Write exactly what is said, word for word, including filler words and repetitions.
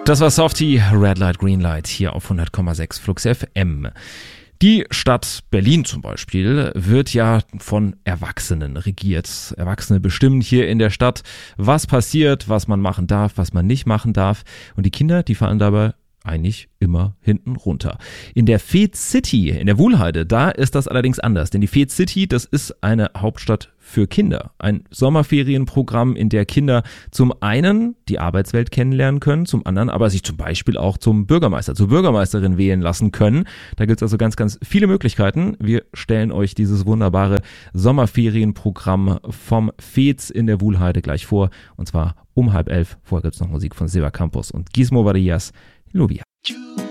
Das war Softie, Red Light, Green Light hier auf hundert Komma sechs Flux F M. Die Stadt Berlin zum Beispiel wird ja von Erwachsenen regiert. Erwachsene bestimmen hier in der Stadt, was passiert, was man machen darf, was man nicht machen darf. Und die Kinder, die fallen dabei eigentlich immer hinten runter. In der Fed City, in der Wuhlheide, da ist das allerdings anders. Denn die Fed City, das ist eine Hauptstadt für Kinder. Ein Sommerferienprogramm, in der Kinder zum einen die Arbeitswelt kennenlernen können, zum anderen aber sich zum Beispiel auch zum Bürgermeister, zur Bürgermeisterin wählen lassen können. Da gibt es also ganz, ganz viele Möglichkeiten. Wir stellen euch dieses wunderbare Sommerferienprogramm vom Feds in der Wuhlheide gleich vor. Und zwar um halb elf. Vorher gibt es noch Musik von Silva Campos und Gizmo Varillas. Lubia.